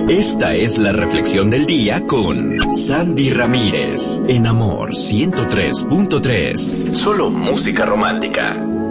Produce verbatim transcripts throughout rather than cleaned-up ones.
Esta es la reflexión del día con Sandy Ramírez, en Amor ciento tres punto tres. Solo música romántica.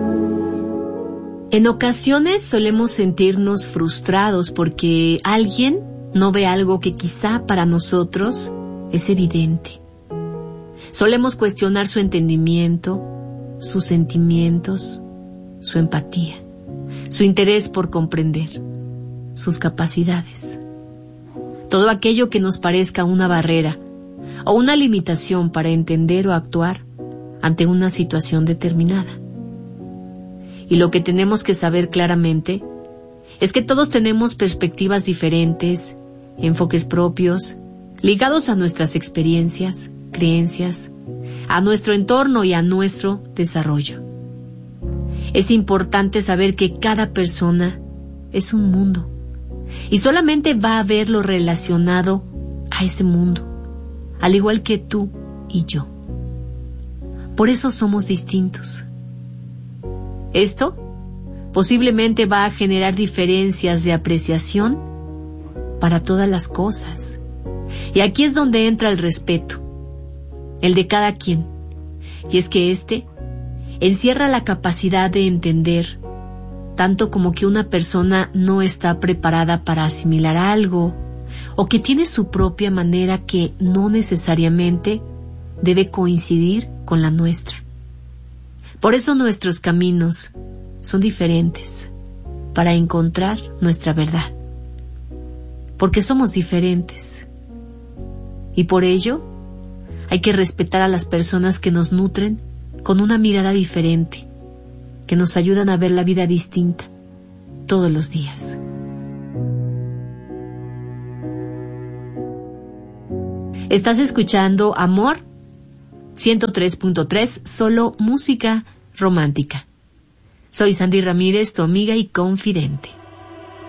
En ocasiones solemos sentirnos frustrados porque alguien no ve algo que quizá para nosotros es evidente. Solemos cuestionar su entendimiento, sus sentimientos, su empatía, su interés por comprender, sus capacidades. Todo aquello que nos parezca una barrera o una limitación para entender o actuar ante una situación determinada. Y lo que tenemos que saber claramente es que todos tenemos perspectivas diferentes, enfoques propios, ligados a nuestras experiencias, creencias, a nuestro entorno y a nuestro desarrollo. Es importante saber que cada persona es un mundo y solamente va a ver lo relacionado a ese mundo, al igual que tú y yo. Por eso somos distintos. Esto posiblemente va a generar diferencias de apreciación para todas las cosas. Y aquí es donde entra el respeto, el de cada quien. Y es que este encierra la capacidad de entender, tanto como que una persona no está preparada para asimilar algo, o que tiene su propia manera que no necesariamente debe coincidir con la nuestra. Por eso nuestros caminos son diferentes, para encontrar nuestra verdad. Porque somos diferentes. Y por ello, hay que respetar a las personas que nos nutren con una mirada diferente, que nos ayudan a ver la vida distinta todos los días. Estás escuchando Amor ciento tres punto tres, solo música romántica. Soy Sandy Ramírez, tu amiga y confidente.